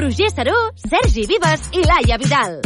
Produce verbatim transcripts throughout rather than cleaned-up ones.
Roger Saró, Sergi Vives i Laia Vidal.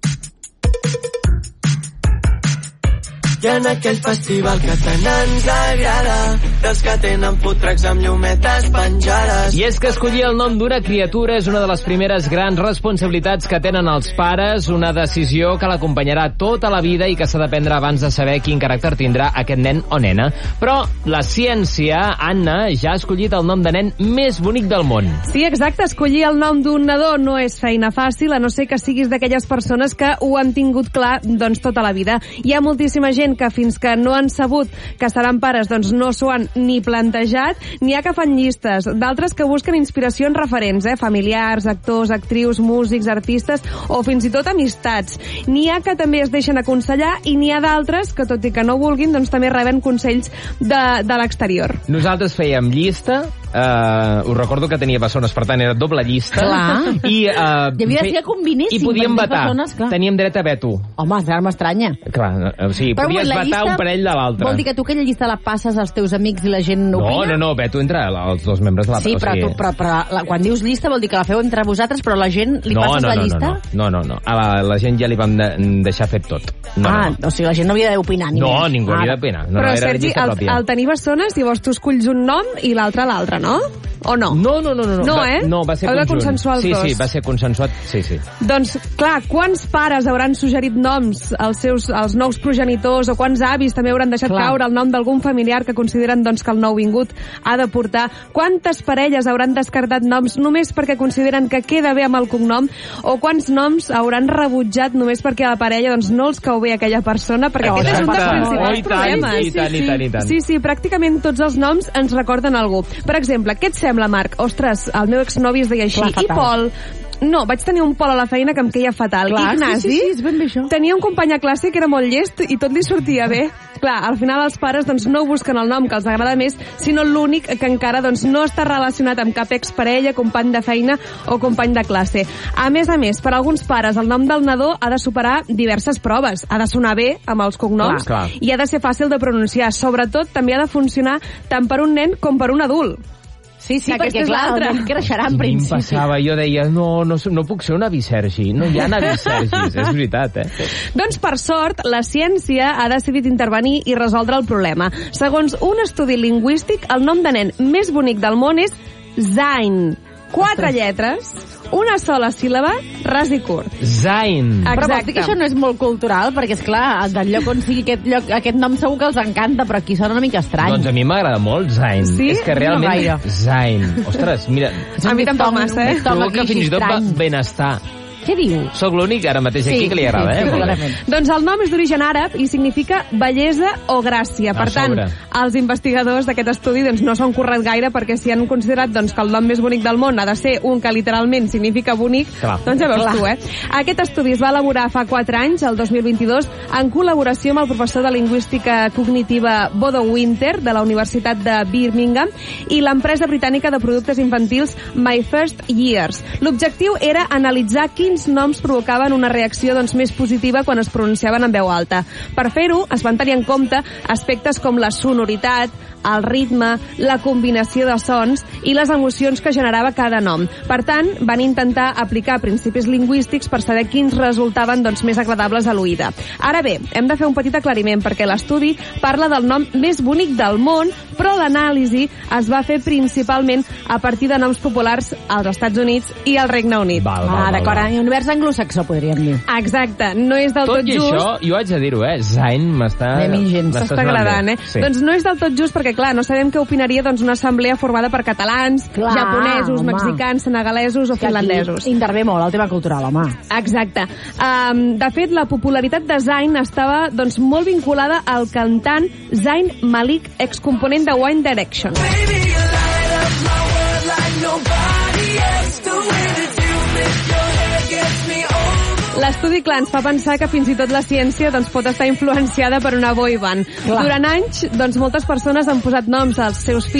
I en aquell festival que tant ens agrada, dels que tenen food trucks amb llumetes penjades. I és que escollir el nom d'una criatura és una de les primeres grans responsabilitats que tenen els pares, una decisió que l'acompanyarà tota la vida i que s'ha de prendre abans de saber quin caràcter tindrà aquest nen o nena. Però la ciència, Anna, ja ha escollit el nom de nen més bonic del món. Sí, exacte, escollir el nom d'un nadó no és feina fàcil, a no ser que siguis d'aquelles persones que ho han tingut clar doncs tota la vida. Hi ha moltíssima gent que fins que no han sabut que seran pares doncs no s'ho han ni plantejat, n'hi ha que fan llistes, d'altres que busquen inspiració en referents, eh? familiars, actors, actrius, músics, artistes o fins i tot amistats. N'hi ha que també es deixen aconsellar i n'hi ha d'altres que, tot i que no vulguin, doncs també reben consells de, de l'exterior. Nosaltres fèiem llista, uh, us recordo que tenia bessones, per tant era doble llista. Clar. I, uh, I havia de ser que combinessin. I podíem vetar. Persones, Teníem dret a veto. Home, ara m'estranya. Clar, o sigui, Però podies la vetar llista un parell de l'altre. Vol dir que tu aquella llista la passes als teus amics i la gent No, opina? no, no, veto entre els dos membres de la... Sí, o però, sigui... tu, però, però la, quan dius llista vol dir que la feu entre vosaltres, però la gent li no, passes no, la no, llista? No, no, no, no. A la, la gent ja li vam de, deixar fet tot. No, ah, no. o sigui, la gent no havia d'opinar. Ni No, més. ningú Ara. havia d'opinar. No, Però, no, era Sergi, llista al, pròpia. al tenir bessones, llavors tu escolls un nom i l'altre l'altre, no? O no? No, no, no, no. No, va, eh? No, va ser Heu de conjunt. consensuar els sí, dos. Sí, va ser consensuat, sí, sí. Doncs, clar, quants pares hauran suggerit noms als seus als nous progenitors o quants avis també hauran deixat Clar. caure el nom d'algun familiar que consideren doncs, que el nouvingut ha de portar? Quantes parelles hauran descartat noms només perquè consideren que queda bé amb el cognom? O quants noms hauran rebutjat només perquè a la parella doncs, no els cau bé aquella persona? Perquè Oh, aquest és un dels exacte. principals Oh, i tant, problemes. i tant, i tant, i tant. Sí, sí, pràcticament tots els noms ens recorden algú. Per exemple, què et sembla, Marc? Ostres, el meu exnovi es deia així. Clar, I fatal. Pol... No, vaig tenir un Pol a la feina que em queia fatal. Clar, Ignasi sí, sí, sí, és ben bé això. tenia un company a classe que era molt llest i tot li sortia bé. Clar, al final els pares doncs, no busquen el nom que els agrada més, sinó l'únic que encara doncs, no està relacionat amb cap exparella, company de feina o company de classe. A més a més, per a alguns pares, el nom del nadó ha de superar diverses proves. Ha de sonar bé amb els cognoms Clar, clar. i ha de ser fàcil de pronunciar. Sobretot, també ha de funcionar tant per un nen com per un adult. Sí, sí, Aquesta perquè és clar, l'altra. el nen creixerà en A mi em principi. passava, jo deia, no, no, no puc ser un avi Sergi. No hi ha avis Sergis, és veritat, eh? Doncs, per sort, la ciència ha decidit intervenir i resoldre el problema. Segons un estudi lingüístic, el nom de nen més bonic del món és Zain. Quatre lletres, una sola síl·laba, ras i curt. Zain. Però vols Exacte. dir que això no és molt cultural? Perquè, és clar, del lloc on sigui aquest, lloc, aquest nom segur que els encanta, però aquí sona una mica estrany. Doncs a mi m'agrada molt Zain. Sí? És que No realment... gaire. Zain. Ostres, mira... A mi tampoc massa, eh? Trobo que fins i tot va benestar. Què dius? Soc l'únic ara mateix aquí Sí, que li agrada, sí, eh? sí, Molt bé. clarament. Doncs el nom és d'origen àrab i significa bellesa o gràcia. A Per tant, sobre. els investigadors d'aquest estudi doncs, no s'han currat gaire perquè si han considerat doncs, que el nom més bonic del món ha de ser un que literalment significa bonic, Clar. doncs ja veus Clar. tu, eh? Aquest estudi es va elaborar fa quatre anys, el dos mil vint-i-dos, en col·laboració amb el professor de Lingüística Cognitiva Bodo Winter, de la Universitat de Birmingham, i l'empresa britànica de productes infantils My First Years. L'objectiu era analitzar quins noms provocaven una reacció doncs, més positiva quan es pronunciaven en veu alta. Per fer-ho, es van tenir en compte aspectes com la sonoritat, el ritme, la combinació de sons i les emocions que generava cada nom. Per tant, van intentar aplicar principis lingüístics per saber quins resultaven doncs, més agradables a l'oïda. Ara bé, hem de fer un petit aclariment perquè l'estudi parla del nom més bonic del món, però l'anàlisi es va fer principalment a partir de noms populars als Estats Units i al Regne Unit. Val, val, Ah, val, d'acord, val. en univers anglosaxó, podríem dir. Exacte, no és del tot, Tot i just. això, jo haig de dir-ho, eh? Zain m'està... A mi gens. m'està S'està sonant agradant, bé. eh? Sí. Doncs no és del tot just perquè, clar, no sabem què opinaria doncs, una assemblea formada per catalans, Clar, japonesos, home. mexicans, senegalesos o Que aquí finlandesos. intervé molt el tema cultural, home. Exacte. Um, de fet, la popularitat de Zayn estava doncs, molt vinculada al cantant Zayn Malik, excomponent de One Direction. Baby, you light up my world like nobody else. The way that you flip your hair gets me over. L'estudi, clar, ens fa pensar que fins i tot la ciència doncs, pot estar influenciada per una boy band. Clar. Durant anys, doncs, moltes persones han posat noms als seus fills